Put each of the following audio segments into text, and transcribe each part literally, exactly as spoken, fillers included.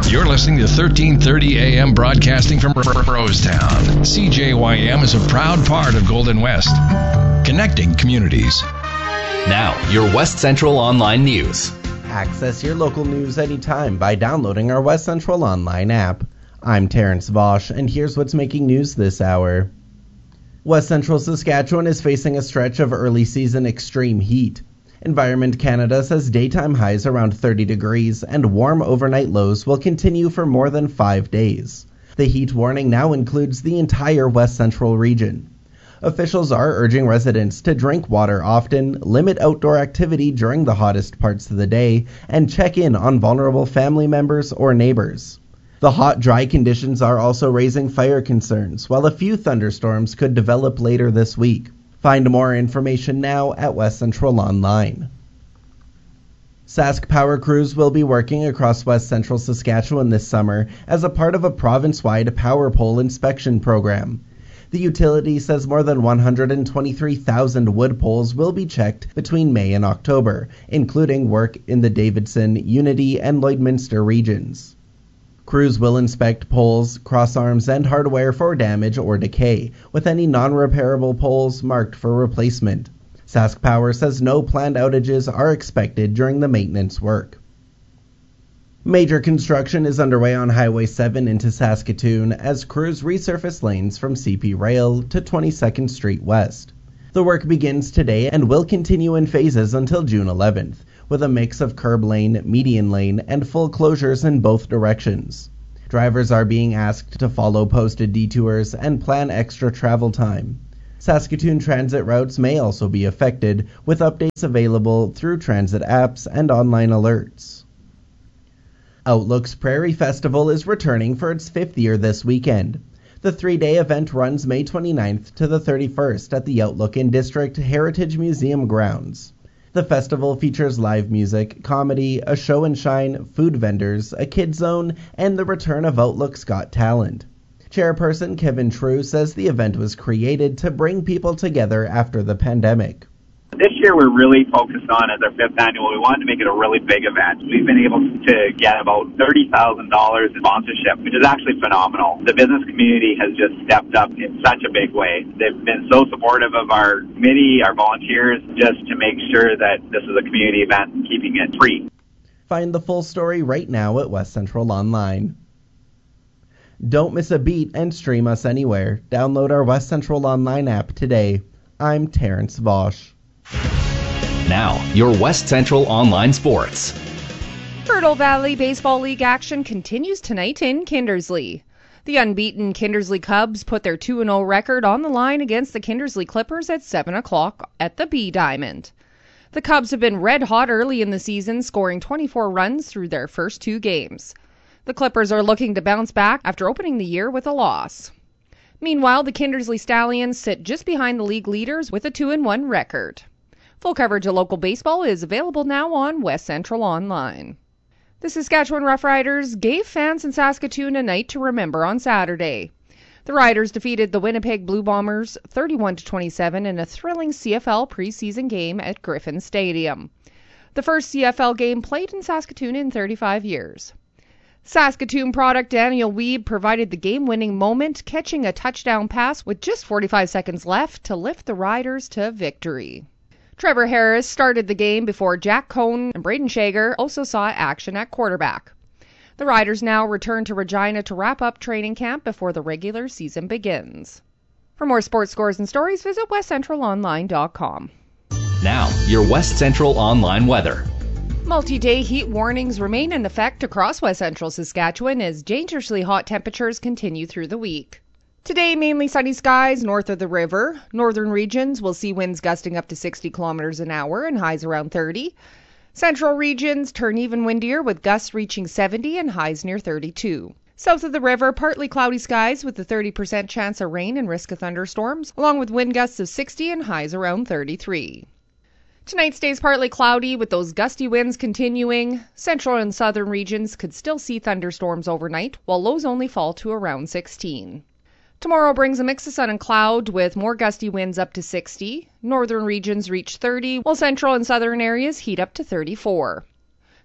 You're listening to thirteen thirty A M broadcasting from Rosetown. C J Y M is a proud part of Golden West, connecting communities. Now, your West Central Online News. Access your local news anytime by downloading our West Central Online app. I'm Terrence Vosch, and here's what's making news this hour. West Central Saskatchewan is facing a stretch of early season extreme heat. Environment Canada says daytime highs around thirty degrees and warm overnight lows will continue for more than five days. The heat warning now includes the entire West Central region. Officials are urging residents to drink water often, limit outdoor activity during the hottest parts of the day, and check in on vulnerable family members or neighbors. The hot, dry conditions are also raising fire concerns, while a few thunderstorms could develop later this week. Find more information now at West Central Online. Sask Power crews will be working across West Central Saskatchewan this summer as a part of a province-wide power pole inspection program. The utility says more than one hundred twenty-three thousand wood poles will be checked between May and October, including work in the Davidson, Unity, and Lloydminster regions. Crews will inspect poles, crossarms, and hardware for damage or decay, with any non-repairable poles marked for replacement. Sask Power says no planned outages are expected during the maintenance work. Major construction is underway on Highway seven into Saskatoon as crews resurface lanes from C P Rail to twenty-second Street West. The work begins today and will continue in phases until June eleventh, with a mix of curb lane, median lane, and full closures in both directions. Drivers are being asked to follow posted detours and plan extra travel time. Saskatoon transit routes may also be affected, with updates available through transit apps and online alerts. Outlook's Prairie Festival is returning for its fifth year this weekend. The three-day event runs May twenty-ninth to the thirty-first at the Outlook in District Heritage Museum grounds. The festival features live music, comedy, a show and shine, food vendors, a kids zone, and the return of Outlook's Got Talent. Chairperson Kevin True says the event was created to bring people together after the pandemic. This year we're really focused on, as our fifth annual, we wanted to make it a really big event. We've been able to get about thirty thousand dollars in sponsorship, which is actually phenomenal. The business community has just stepped up in such a big way. They've been so supportive of our committee, our volunteers, just to make sure that this is a community event and keeping it free. Find the full story right now at West Central Online. Don't miss a beat and stream us anywhere. Download our West Central Online app today. I'm Terrence Vosch. Now, your West Central Online Sports. Turtle Valley Baseball League action continues tonight in Kindersley. The unbeaten Kindersley Cubs put their two and oh record on the line against the Kindersley Clippers at seven o'clock at the B Diamond. The Cubs have been red hot early in the season, scoring twenty-four runs through their first two games. The Clippers are looking to bounce back after opening the year with a loss. Meanwhile, the Kindersley Stallions sit just behind the league leaders with a two and one record. Full coverage of local baseball is available now on West Central Online. The Saskatchewan Roughriders gave fans in Saskatoon a night to remember on Saturday. The Riders defeated the Winnipeg Blue Bombers thirty-one to twenty-seven in a thrilling C F L preseason game at Griffin Stadium. The first C F L game played in Saskatoon in thirty-five years. Saskatoon product Daniel Wiebe provided the game-winning moment, catching a touchdown pass with just forty-five seconds left to lift the Riders to victory. Trevor Harris started the game before Jack Cohn and Braden Shager also saw action at quarterback. The Riders now return to Regina to wrap up training camp before the regular season begins. For more sports scores and stories, visit west central online dot com. Now, your West Central Online weather. Multi-day heat warnings remain in effect across West Central Saskatchewan as dangerously hot temperatures continue through the week. Today, mainly sunny skies north of the river. Northern regions will see winds gusting up to sixty kilometers an hour and highs around thirty. Central regions turn even windier with gusts reaching seventy and highs near thirty-two. South of the river, partly cloudy skies with a thirty percent chance of rain and risk of thunderstorms, along with wind gusts of sixty and highs around thirty-three. Tonight stays partly cloudy with those gusty winds continuing. Central and southern regions could still see thunderstorms overnight, while lows only fall to around sixteen. Tomorrow brings a mix of sun and cloud with more gusty winds up to sixty. Northern regions reach thirty, while central and southern areas heat up to thirty-four.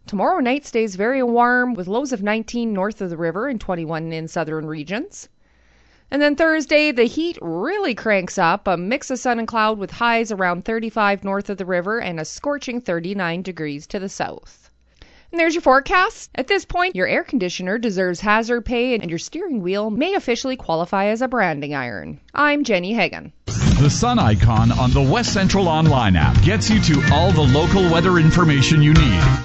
Tomorrow night stays very warm with lows of nineteen north of the river and twenty-one in southern regions. And then Thursday, the heat really cranks up, a mix of sun and cloud with highs around thirty-five north of the river and a scorching thirty-nine degrees to the south. And there's your forecast. At this point, your air conditioner deserves hazard pay and your steering wheel may officially qualify as a branding iron. I'm Jenny Hagan. The sun icon on the West Central Online app gets you to all the local weather information you need.